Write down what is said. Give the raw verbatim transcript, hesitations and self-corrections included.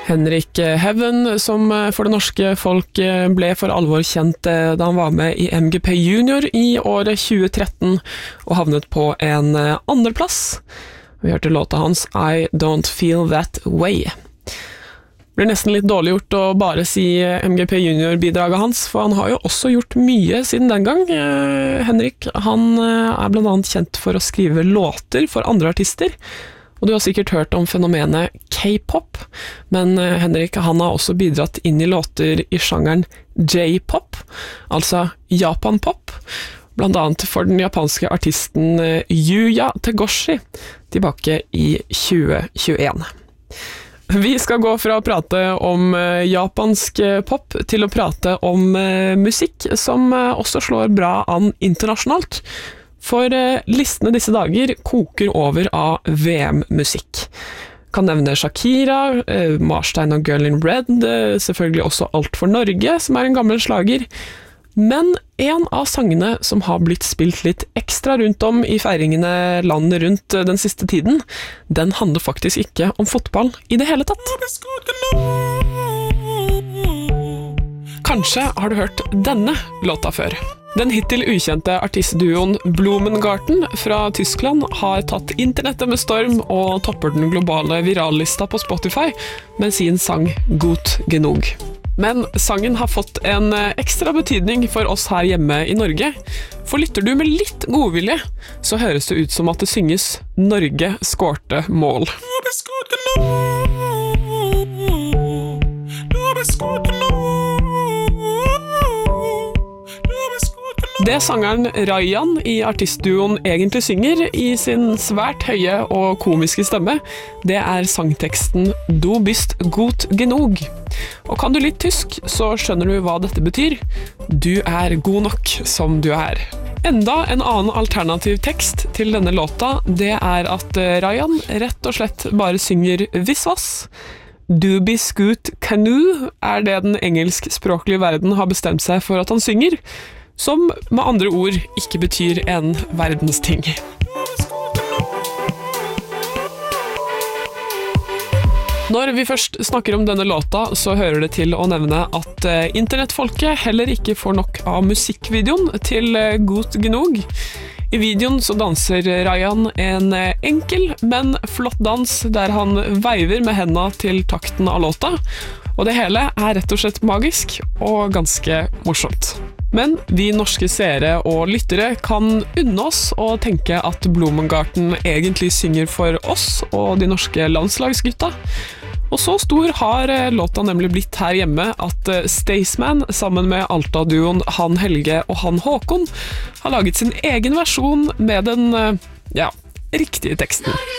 Henrik Heaven, som for det norske folk ble for alvor kjent da han var med i M G P Junior i året tjue tretten og havnet på en andreplass. Vi hørte låta hans I Don't Feel That Way. Det blir nesten litt dårlig gjort å bare si M G P Junior-bidraget hans, for han har jo også gjort mye siden den gang. Henrik, han er blant annet kjent for å skrive låter for andre artister, og du har sikkert hørt om fenomenet K-pop, men Henrik han har også bidratt inn i låter i sjangeren J-pop, altså Japan-pop, blant annet for den japanske artisten Yuya Tegoshi, tilbake i tjue tjueen. Vi skal gå fra å prate om japansk pop til å prate om musikk som også slår bra an internasjonalt. For listene disse dager koker over av V M-musikk. Kan nevne Shakira, Marstein og Girl in Red, selvfølgelig også Alt for Norge, som er en gammel slager. Men en av sangene som har blitt spilt litt ekstra rundt om i feiringene landet rundt den siste tiden, den handler faktisk ikke om fotball i det hele tatt. Kanskje har du hørt denne låta før. Den hittil ukjente artistduoen Blumengarten fra Tyskland har tatt internettet med storm og topper den globale virallista på Spotify med sin sang Gut Genug. Men sangen har fått en ekstra betydning for oss her hjemme i Norge. For lytter du med litt godvilje, så høres det ut som at det synges Norge skårte mål. Det sangeren Rayan i artistduoen egentlig synger i sin svært høye og komiske stemme, det er sangteksten Du bist gut genug. Og kan du litt tysk, så skjønner du hva dette betyr. Du er god nok som du er. Enda en annen alternativ tekst til denne låta, det er at Rayan rett og slett bare synger visvas. Du bist gut canoe er det den engelskspråklige verden har bestemt seg for at han synger, som med andre ord ikke betyr en verdens ting. Når vi først snakker om denne låta, så hører det til å nevne at internettfolket heller ikke får nok av musikkvideoen til Gut Genug. I videoen så danser Rayan en enkel, men flott dans der han veiver med hendene til takten av låta, og det hele er rett og slett magisk og ganske morsomt. Men vi norske seere og lyttere kan unne oss å tenke at Blumengarten egentlig synger for oss og de norske landslagsgutta. Og så stor har låta nemlig blitt her hjemme at Staysman sammen med Alta-duoen Han Helge og Han Håkon har laget sin egen versjon med den, ja, riktige teksten.